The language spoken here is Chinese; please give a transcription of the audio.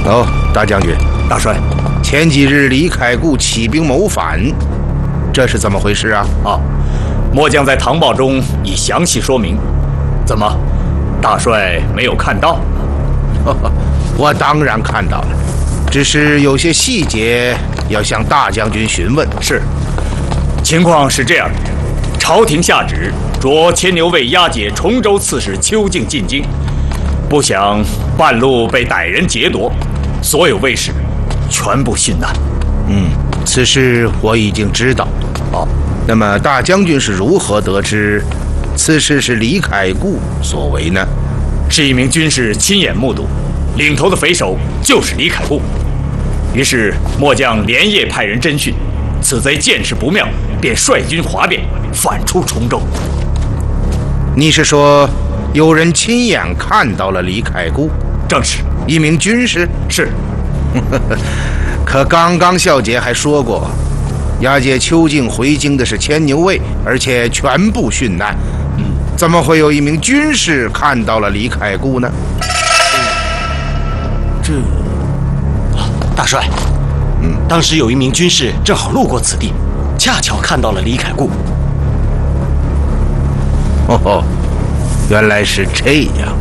哦，大将军， 大帅， 前几日李凯固起兵谋反，这是怎么回事啊？ 末将在唐报中已详细说明。怎么，大帅没有看到？ 我当然看到了，只是有些细节要向大将军询问。 是，情况是这样的：朝廷下旨着牵牛卫押解崇州刺史邱敬进京，不想半路被歹人劫夺，所有卫士全部殉难。 此事我已经知道。那么大将军是如何得知此事是李凯固所为呢？ 是一名军士亲眼目睹，领头的匪首就是李凯固。于是末将连夜派人侦讯，此贼见势不妙，便率军哗变，反出崇州。 你是说有人亲眼看到了李凯固？ 正是。 一名军士？ 是。 可刚刚孝杰还说过，押解邱敬回京的是牵牛卫，而且全部殉难。怎么会有一名军士看到了李凯固呢？ 大帅，当时有一名军士正好路过此地，恰巧看到了李凯固。 原来是这样。